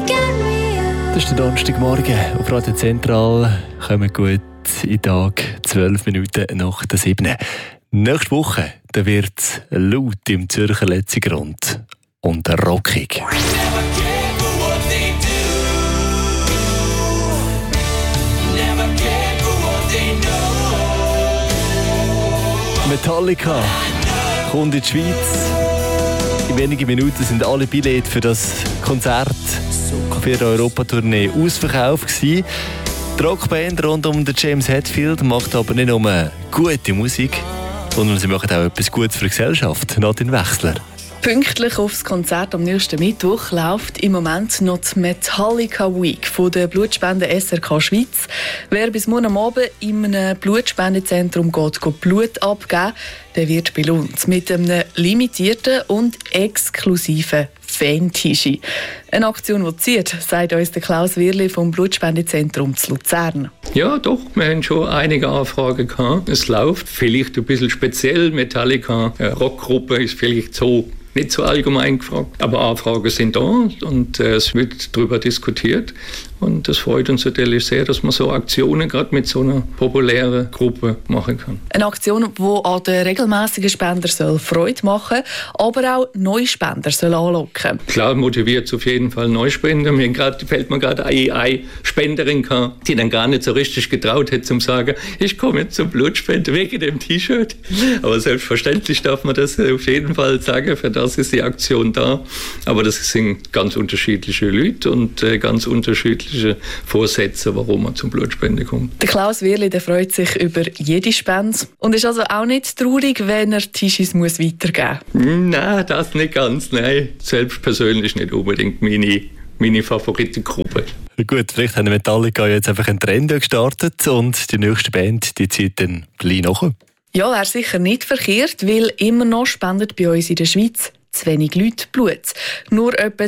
Das ist der Donnerstagmorgen auf Radio Zentral. Kommen gut in den Tag, 12 Minuten nach der 7. Nächste Woche wird es laut im Zürcher Letzigrund und rockig. Metallica kommt in die Schweiz. In wenigen Minuten sind alle Billette für das Konzert für die Europatournee ausverkauft gewesen. Die Rockband rund um den James Hetfield macht aber nicht nur gute Musik, sondern sie machen auch etwas Gutes für die Gesellschaft. Nadine Wechsler. Pünktlich aufs Konzert am nächsten Mittwoch läuft im Moment noch die Metallica Week von der Blutspende SRK Schweiz. Wer bis morgen Abend in einem Blutspendezentrum geht Blut abgeben, der wird belohnt mit einem limitierten und exklusiven Fan-Tischi. Eine Aktion, die zieht, sagt uns der Klaus Wirli vom Blutspendezentrum zu Luzern. Ja, doch, wir haben schon einige Anfragen gehabt. Es läuft vielleicht ein bisschen speziell. Metallica, Rockgruppe ist vielleicht so nicht so allgemein gefragt. Aber Anfragen sind da und es wird darüber diskutiert. Und es freut uns natürlich sehr, dass man so Aktionen gerade mit so einer populären Gruppe machen kann. Eine Aktion, die an den regelmässigen Spender Freude machen soll, aber auch Neuspender anlocken. Klar motiviert es auf jeden Fall Neuspender. Mir fällt mir gerade eine Spenderin gehabt, die dann gar nicht so richtig getraut hat, zu sagen, ich komme jetzt zum Blutspenden wegen dem T-Shirt. Aber selbstverständlich darf man das auf jeden Fall sagen, für das ist die Aktion da. Aber das sind ganz unterschiedliche Leute und ganz unterschiedliche Vorsätze, warum man zum Blutspenden kommt. Der Klaus Wirli, der freut sich über jede Spende und ist also auch nicht traurig, wenn er Tischis weitergeben muss. Nein, das nicht ganz. Nein, selbst persönlich nicht unbedingt meine Favoritengruppe. Gut, vielleicht haben Metallica jetzt einfach einen Trend gestartet und die nächste Band, die zieht dann gleich nach. Ja, wäre sicher nicht verkehrt, weil immer noch spendet bei uns in der Schweiz zu wenig Leute Blut. Nur etwa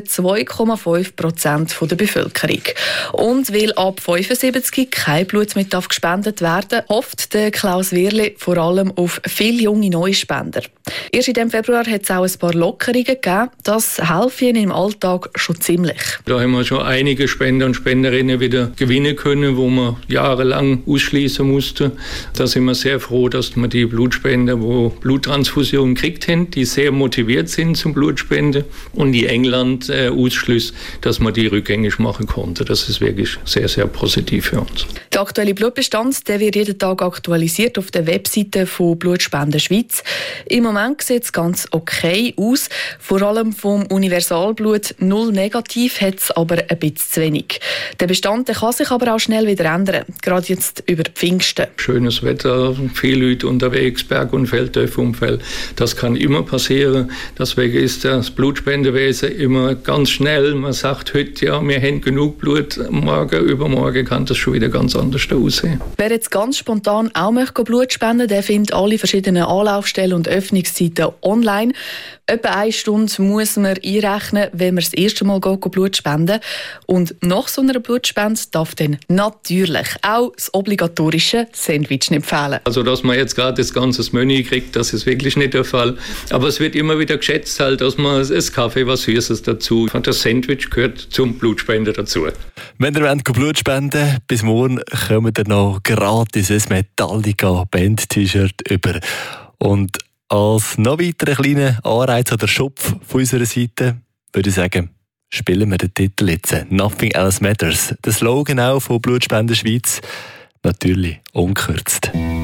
2,5% der Bevölkerung. Und weil ab 75 kein Blut mehr gespendet werden darf, hofft der Klaus Wirli vor allem auf viele junge Neuspender. Erst in diesem Februar hat es auch ein paar Lockerungen gegeben. Das hilft ihnen im Alltag schon ziemlich. Da haben wir schon einige Spender und Spenderinnen wieder gewinnen können, wo man jahrelang ausschließen musste. Da sind wir sehr froh, dass wir die Blutspender, die Bluttransfusionen gekriegt haben, die sehr motiviert sind zum Blutspenden, und die England Ausschluss, dass man die rückgängig machen konnte. Das ist wirklich sehr, sehr positiv für uns. Der aktuelle Blutbestand, der wird jeden Tag aktualisiert auf der Webseite von Blutspenden Schweiz. Im Moment sieht es ganz okay aus. Vor allem vom Universalblut 0 negativ hat es aber ein bisschen zu wenig. Der Bestand der kann sich aber auch schnell wieder ändern, gerade jetzt über Pfingsten. Schönes Wetter, viele Leute unterwegs, Bergunfälle, Töpfunfälle, das kann immer passieren. Deswegen ist das Blutspendewesen immer ganz schnell. Man sagt heute, ja, wir haben genug Blut, morgen, übermorgen kann das schon wieder ganz anders aussehen. Wer jetzt ganz spontan auch Blut spenden möchte, der findet alle verschiedenen Anlaufstellen und Öffnungszeiten online. Etwa 1 Stunde muss man einrechnen, wenn man das erste Mal Blut spenden. Und nach so einer Blutspende darf dann natürlich auch das obligatorische Sandwich nicht fehlen. Also, dass man jetzt gerade das ganze Menü kriegt, das ist wirklich nicht der Fall. Aber es wird immer wieder geschätzt, halt, dass man das Kaffee, was Süßes dazu. Das Sandwich gehört zum Blutspenden dazu. Wenn ihr Blut spenden wollt, bis morgen kommt ihr noch gratis ein Metallica Band-T-Shirt über. Und als noch weiteren kleinen Anreiz oder Schupf von unserer Seite würde ich sagen, spielen wir den Titel jetzt. «Nothing else matters». Der Slogan auch von Blutspenden Schweiz, natürlich unkürzt.